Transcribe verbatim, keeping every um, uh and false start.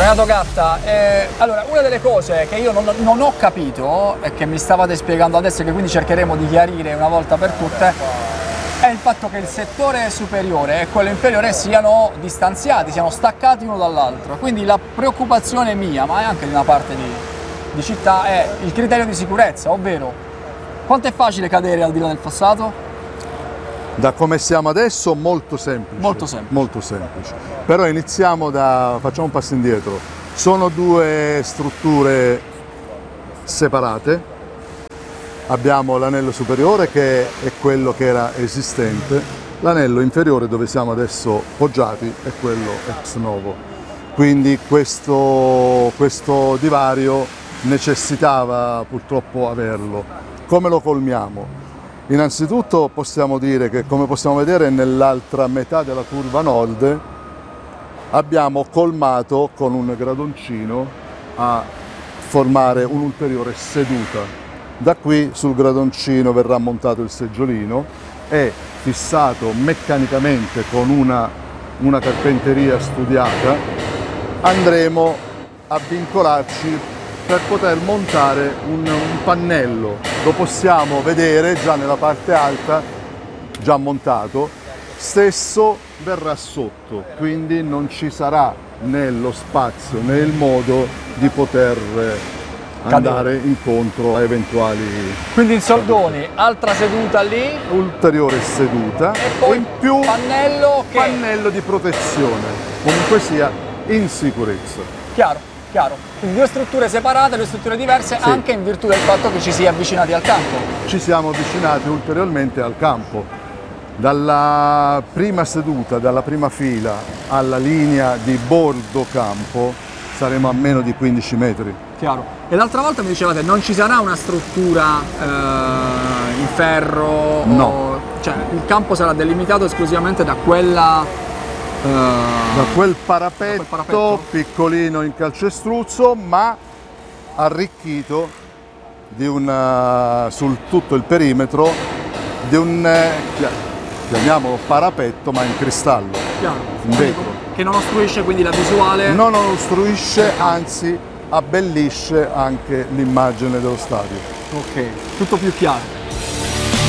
Renato Gatta, eh, allora una delle cose che io non, non ho capito e che mi stavate spiegando adesso e che quindi cercheremo di chiarire una volta per tutte è il fatto che il settore superiore e quello inferiore siano distanziati, siano staccati uno dall'altro. Quindi la preoccupazione mia, ma anche di una parte di, di città, è il criterio di sicurezza, ovvero quanto è facile cadere al di là del fossato? Da come siamo adesso molto semplice. Molto semplice. Molto semplice. Però iniziamo da, facciamo un passo indietro. Sono due strutture separate. Abbiamo l'anello superiore che è quello che era esistente, l'anello inferiore dove siamo adesso poggiati è quello ex novo. Quindi questo, questo divario necessitava purtroppo averlo. Come lo colmiamo? Innanzitutto possiamo dire che, come possiamo vedere nell'altra metà della curva nord, abbiamo colmato con un gradoncino a formare un'ulteriore seduta. Da qui sul gradoncino verrà montato il seggiolino e fissato meccanicamente con una, una carpenteria studiata andremo a vincolarci per poter montare un, un pannello. Lo possiamo vedere già nella parte alta, già montato, stesso verrà sotto, quindi non ci sarà né lo spazio né il modo di poter andare incontro a eventuali... Quindi in soldoni, altra seduta lì, ulteriore seduta e poi in più pannello che... pannello di protezione, comunque sia in sicurezza. Chiaro. Chiaro, quindi due strutture separate, due strutture diverse, sì, anche in virtù del fatto che ci si è avvicinati al campo. Ci siamo avvicinati ulteriormente al campo. Dalla prima seduta, dalla prima fila alla linea di bordo campo saremo a meno di quindici metri. Chiaro. E l'altra volta mi dicevate non ci sarà una struttura eh, in ferro? No. O... cioè il campo sarà delimitato esclusivamente da quella... Uh, da, quel parapetto, da quel parapetto piccolino in calcestruzzo, ma arricchito di una, sul tutto il perimetro di un, chiamiamolo parapetto, ma in cristallo, chiaro, in vetro, che non ostruisce quindi la visuale. Non ostruisce, anzi abbellisce anche l'immagine dello stadio. Ok, tutto più chiaro.